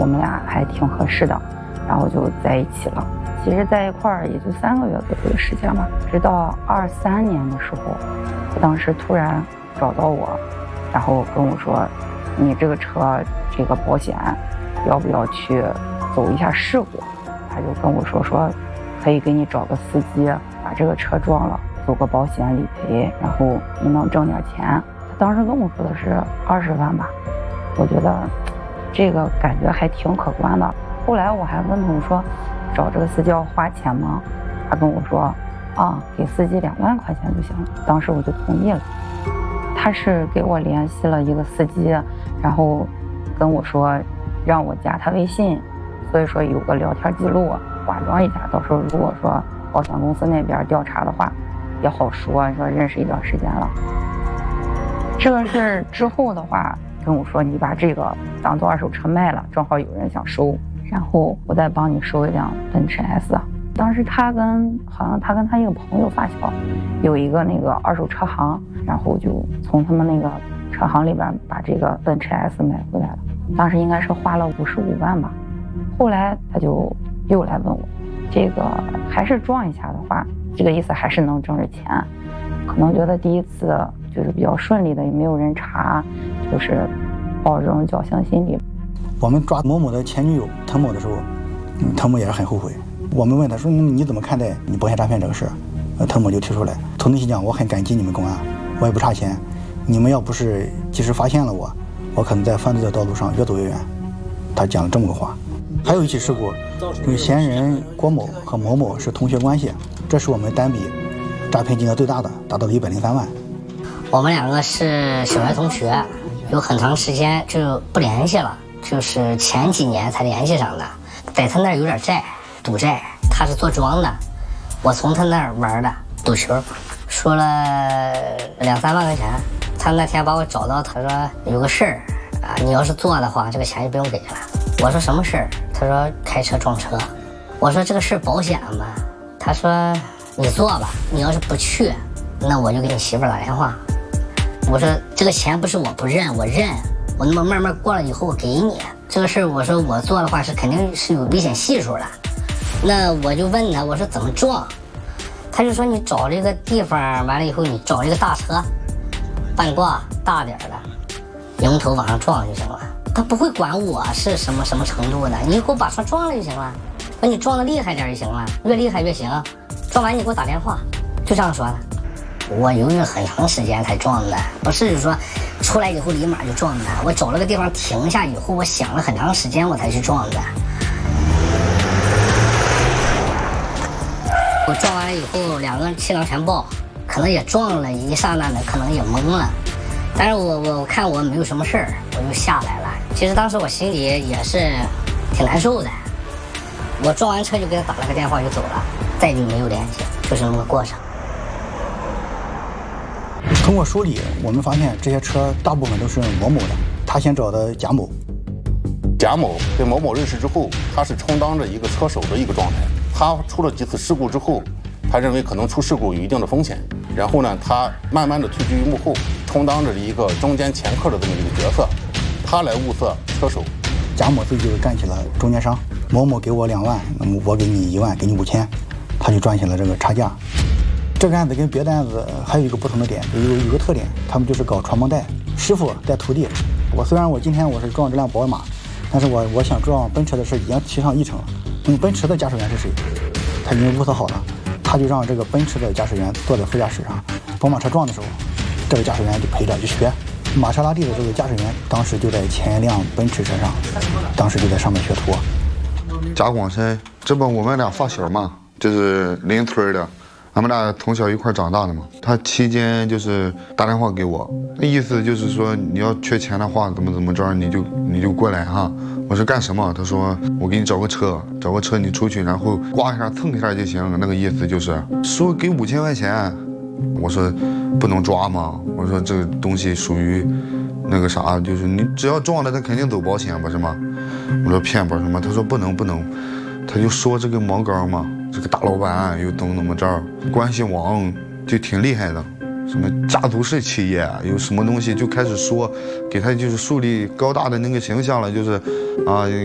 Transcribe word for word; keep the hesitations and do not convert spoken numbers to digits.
我们俩还挺合适的，然后就在一起了。其实在一块儿也就三个月左右的时间吧，直到二三年的时候，他当时突然找到我，然后跟我说，你这个车这个保险要不要去走一下事故？他就跟我说说，可以给你找个司机把这个车撞了，做个保险理赔，然后你能挣点钱。他当时跟我说的是二十万吧，我觉得这个感觉还挺可观的。后来我还问他，我说找这个司机要花钱吗？他跟我说啊，给司机两万块钱就行了。当时我就同意了。他是给我联系了一个司机，然后跟我说让我加他微信，所以说有个聊天记录，化妆一下，到时候如果说保险公司那边调查的话也好说，说认识一段时间了。这个事儿之后的话跟我说，你把这个当做二手车卖了，正好有人想收，然后我再帮你收一辆奔驰 S。 当时他跟好像他跟他一个朋友发小有一个那个二手车行，然后就从他们那个车行里边把这个奔驰 S 买回来了。当时应该是花了五十五万吧。后来他就又来问我，这个还是撞一下的话，这个意思还是能挣着钱，可能觉得第一次就是比较顺利的，也没有人查，就是抱着这种侥幸心理。 我们抓某某的前女友滕某的时候，嗯，滕某也是很后悔。我们问他说，你怎么看待你保险诈骗这个事儿？呃，滕某就提出来，从内心讲，我很感激你们公安，我也不差钱，你们要不是及时发现了我，我可能在犯罪的道路上越走越远。他讲了这么个话。还有一起事故，这个嫌疑人郭某和某某是同学关系，这是我们单笔诈骗金额最大的，达到了一百零三万。 我们两个是小学同学，有很长时间就不联系了，就是前几年才联系上的。在他那儿有点债，赌债，他是做庄的，我从他那儿玩的赌球，说了两三万块钱。他那天把我找到，他说有个事儿啊，你要是做的话，这个钱就不用给了。我说什么事儿？他说开车撞车。我说这个事儿保险吗？他说你做吧，你要是不去，那我就给你媳妇儿打电话。我说这个钱不是我不认，我认，我那么慢慢过了以后我给你。这个事儿我说我做的话是肯定是有危险系数的。那我就问他，我说怎么撞？他就说你找这个地方，完了以后你找一个大车，半挂大点的，迎头往上撞就行了。他不会管我是什么什么程度的，你给我把车撞了就行了。那你撞的厉害点就行了，越厉害越行。撞完你给我打电话，就这样说的。我犹豫很长时间才撞的，不是说出来以后立马就撞的。我找了个地方停下以后，我想了很长时间我才去撞的。我撞完了以后，两个人气囊全爆，可能也撞了一刹那的，可能也懵了。但是我我看我没有什么事儿，我就下来了。其实当时我心里也是挺难受的。我撞完车就给他打了个电话就走了，再就没有联系，就是那么个过程。 通过梳理，我们发现这些车大部分都是某某的，他先找的贾某。 贾某跟某某认识之后，他是充当着一个车手的一个状态。他出了几次事故之后，他认为可能出事故有一定的风险，然后呢，他慢慢的退居于幕后，充当着一个中间掮客的这么一个角色，他来物色车手。 贾某自己就干起了中间商，某某给我两万，那么我给你一万，给你五千，他就赚起了这个差价。这个案子跟别的案子还有一个不同的点，有有个特点，他们就是搞传帮带，师傅带徒弟。我虽然我今天我是撞这辆宝马，但是我我想撞奔驰的事已经提上议程了。那么奔驰的驾驶员是谁？他已经物色好了，他就让这个奔驰的驾驶员坐在副驾驶上，宝马车撞的时候，这个驾驶员就陪着就学。玛莎拉蒂的这个驾驶员当时就在前一辆奔驰车上，当时就在上面学徒。 贾广深，这不我们俩发小嘛，就是邻村的。俺们俩从小一块长大的嘛，他期间就是打电话给我，那意思就是说你要缺钱的话，怎么怎么着，你就你就过来哈。我说干什么？他说我给你找个车，找个车你出去，然后刮一下蹭一下就行。那个意思就是说给五千块钱。我说不能抓吗？我说这个东西属于那个啥，就是你只要撞了，他肯定走保险不是吗？我说骗不是吗？他说不能不能，他就说这个毛高嘛。这个大老板又怎么怎么着，关系网就挺厉害的，什么家族式企业，有什么东西就开始说，给他就是树立高大的那个形象了，就是啊。